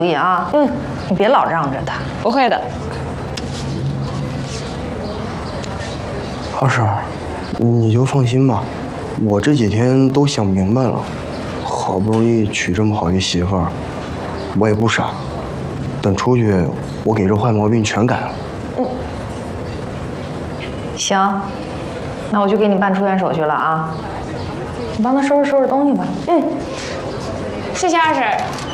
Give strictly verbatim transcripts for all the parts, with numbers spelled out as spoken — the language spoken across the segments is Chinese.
注意啊，嗯，你别老让着他。 不会的。 二婶，你就放心吧，我这几天都想明白了，好不容易娶这么好一媳妇儿，我也不傻，等出去，我给这坏毛病全改了。 嗯，行，那我就给你办出院手续了啊。你帮他收拾收拾东西吧。嗯， 谢谢二婶。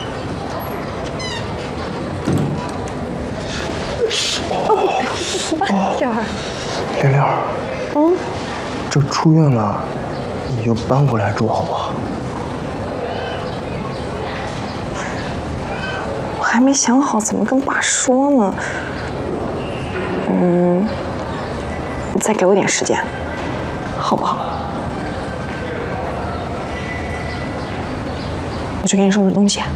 这会儿， 亮亮， 嗯， 这出院了，你就搬回来住好不好？ 我还没想好怎么跟爸说呢。嗯，你再给我点时间，好不好？我去给你收拾东西。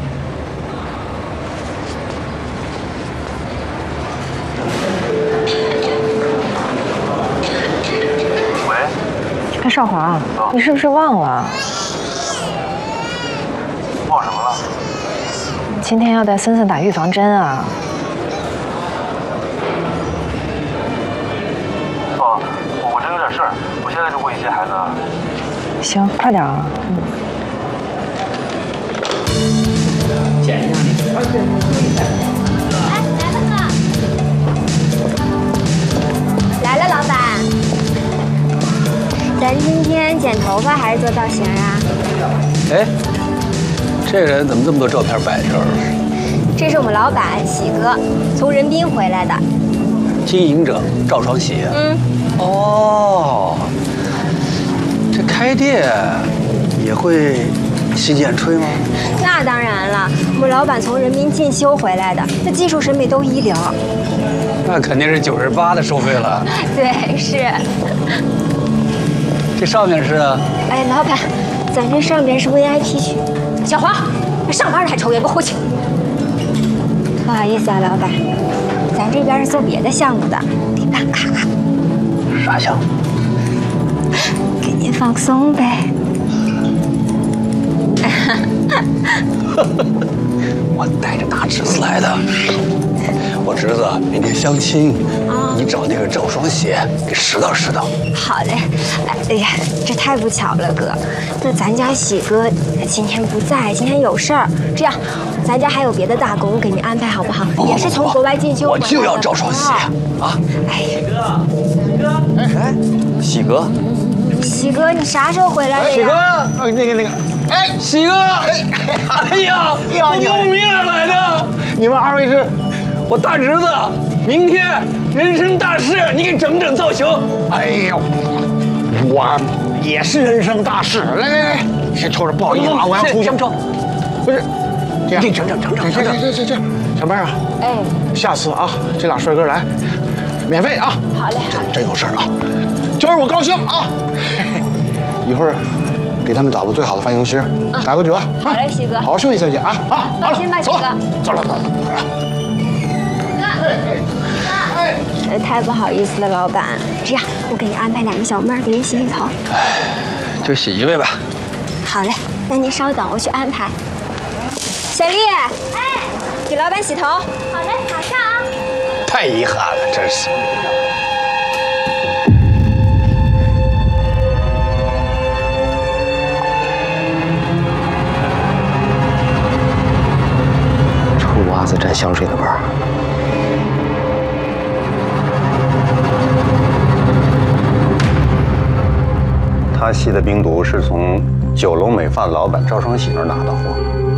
哎，少华，你是不是忘了？ 忘什么了？ 今天要带森森打预防针啊！ 哦，我我这有点事儿，我现在就过去接孩子。 行，快点啊！嗯。 检一下你的。 来了，老板。 咱今天剪头发还是做造型啊？ 哎，这个人怎么这么多照片摆这儿？ 这是我们老板喜哥，从仁滨回来的。 经营者赵双喜。 嗯。 哦，这开店也会洗剪吹吗？ 那当然了，我们老板从仁滨进修回来的，那技术审美都一流。 那肯定是九十八的收费了。 对，是。 这上面是？ 哎，老板，咱这上边是 V I P 区。小黄，上班了还抽烟，给我回去。不好意思啊，老板，咱这边是做别的项目的，得办卡。 啥项目？ 给您放松呗。 我带着大侄子来的。我侄子明天相亲， 啊、 你找那个赵双喜给拾到拾到。 好嘞，哎呀，这太不巧了，哥。那咱家喜哥今天不在，今天有事儿。这样，咱家还有别的大工，给你安排好不好？ 不不不也是从国外进修回来的。 我就要赵双喜啊！ 哎， 喜哥，喜哥，哎，喜哥， 喜哥，你啥时候回来的呀？ 喜哥，呃，那个那个，哎，喜哥，哎呀，我迎面来的，你们二位是？ 我大侄子，明天人生大事，你给整整造型。 哎呦，我也是人生大事。来来来，先抽着，不好意思啊，我要出去。 什么抽？ 不是，这样， 给整整整整整整。 这这这，小妹啊， 哎， 下次啊，这俩帅哥来，免费啊。 好嘞，好嘞。 真有事儿啊，就是我高兴啊。一会儿给他们找个最好的发型师，打个折。 好嘞，喜哥。 好好休息休息啊啊！ 放心吧，喜哥。 走了走了走了。 呃，太不好意思了，老板。这样，我给你安排两个小妹儿给你洗洗头。 哎，就洗一位吧。 好嘞，那您稍等，我去安排。小丽，哎，给老板洗头。好嘞，马上啊。 太遗憾了，真是。 臭袜子沾香水的味儿。 他吸的冰毒是从九龙美发老板赵双喜那儿拿的货。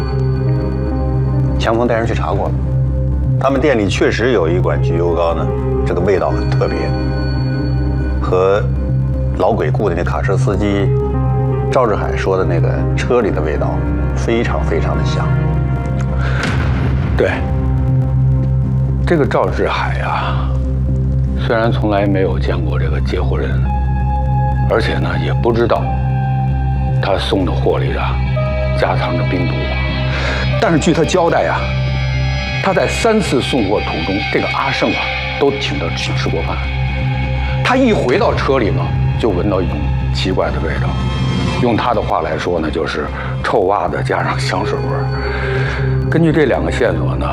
强峰带人去查过了，他们店里确实有一管焗油膏呢，这个味道很特别，和老鬼雇的那卡车司机赵志海说的那个车里的味道非常非常的像。 对，这个赵志海呀，虽然从来没有见过这个接货人。 而且呢，也不知道他送的货里啊夹藏着冰毒，但是据他交代呀，他在三次送货途中，这个阿胜啊都请他去吃过饭。他一回到车里呢，就闻到一种奇怪的味道， 用他的话来说呢，就是臭袜子加上香水味儿。根据这两个线索呢，